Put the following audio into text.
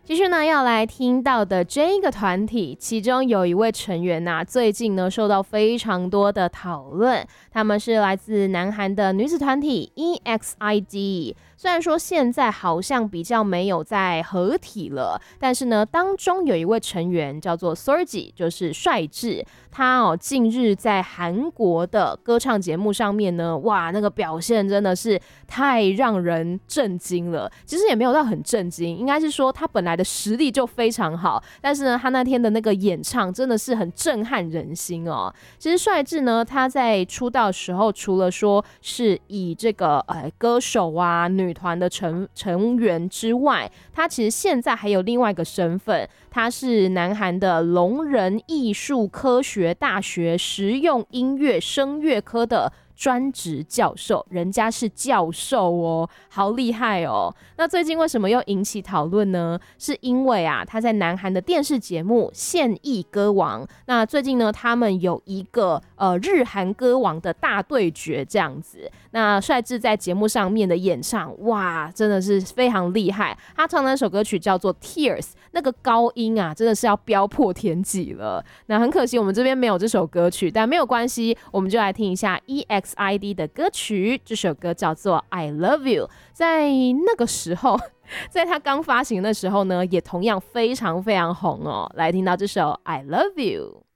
继续呢，要来听到的这个团体，其中有一位成员最近呢受到非常多的讨论。他们是来自南韩的女子团体 EXID。虽然说现在好像比较没有在合体了，但是呢，当中有一位成员叫做 Seulgi， 就是帅智。他近日在韩国的歌唱节目上面呢，哇，那个表现真的是太让人震惊了。其实也没有到很震惊，应该是说他本来的实力就非常好，但是呢，他那天的那个演唱真的是很震撼人心哦。其实帅智呢，他在出道的时候，除了说是以这个歌手女团的成员之外，他其实现在还有另外一个身份，他是南韩的龙仁艺术科学大学实用音乐声乐科的专职教授，人家是教授哦，好厉害哦。那最近为什么又引起讨论呢？是因为他在南韩的电视节目现役歌王，那最近呢，他们有一个日韩歌王的大对决这样子。那帅智在节目上面的演唱，哇，真的是非常厉害。他唱的那首歌曲叫做 Tears， 那个高音真的是要飙破天际了。那很可惜我们这边没有这首歌曲，但没有关系，我们就来听一下 EXID 的歌曲。这首歌叫做 I Love You。 在那个时候，在他刚发行的时候呢，也同样非常非常红哦。来听到这首 I Love You。